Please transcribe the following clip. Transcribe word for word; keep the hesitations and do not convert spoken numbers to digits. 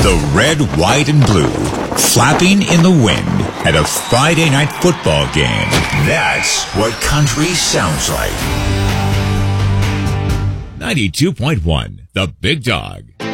The red, white, and blue flapping in the wind at a Friday night football game. That's what country sounds like. ninety-two point one, The Big Dog.